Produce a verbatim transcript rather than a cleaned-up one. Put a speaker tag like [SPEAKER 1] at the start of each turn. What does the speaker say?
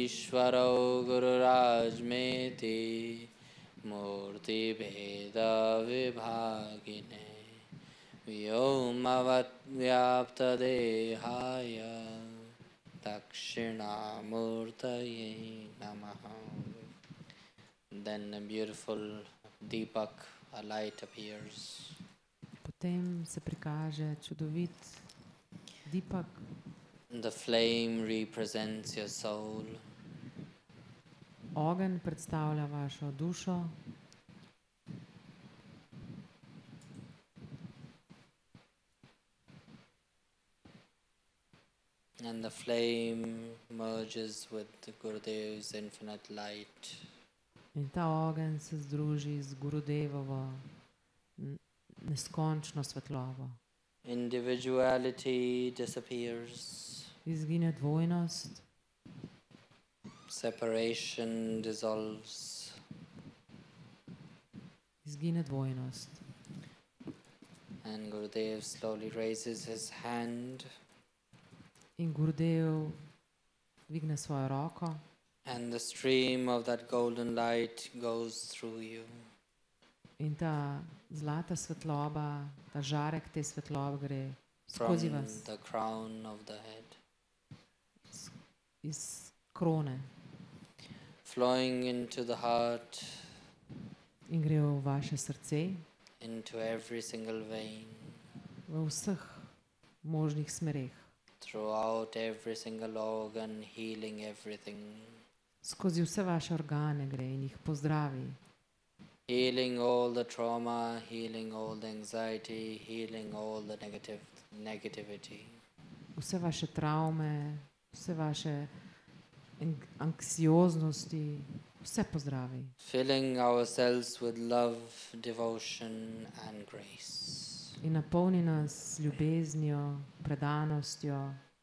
[SPEAKER 1] Ishvaro Gururajmeti Murti Bheda Vibhagine Vyomavat Vyapta Dehaya Dakshinamurtaye Namaha. Then a beautiful Deepak, a light appears.
[SPEAKER 2] Potem se prikaže čudovit Deepak.
[SPEAKER 1] The flame represents your soul.
[SPEAKER 2] Ogenj predstavlja vašo dušo.
[SPEAKER 1] And the flame merges with the Gurudev's infinite light.
[SPEAKER 2] In ta ogenj se združi z Gurudevovo neskončno svetlobo.
[SPEAKER 1] Individuality disappears.
[SPEAKER 2] Izgine dvojnost.
[SPEAKER 1] Separation dissolves.
[SPEAKER 2] Izgine dvojnost.
[SPEAKER 1] And Gurudev slowly raises his hand.
[SPEAKER 2] In Gurudev dvigne svojo roko.
[SPEAKER 1] And the stream of that golden light goes through you.
[SPEAKER 2] In ta zlata svetloba, ta žarek te svetlobe gre skozi vas.
[SPEAKER 1] From the crown of the head.
[SPEAKER 2] Iz krone.
[SPEAKER 1] Flowing into the heart.
[SPEAKER 2] In gre v vaše srce.
[SPEAKER 1] Into every single vein.
[SPEAKER 2] V vseh možnih smereh.
[SPEAKER 1] Throughout every single organ, healing everything.
[SPEAKER 2] Skozi vse vaše organe gre in jih pozdravi.
[SPEAKER 1] Healing all the trauma, healing all the anxiety, healing all the negative negativity.
[SPEAKER 2] Vse vaše travme, vse vaše anksioznosti, vse pozdravi.
[SPEAKER 1] Filling ourselves with love, devotion and grace.
[SPEAKER 2] In napolni nas z ljubeznijo, predanostjo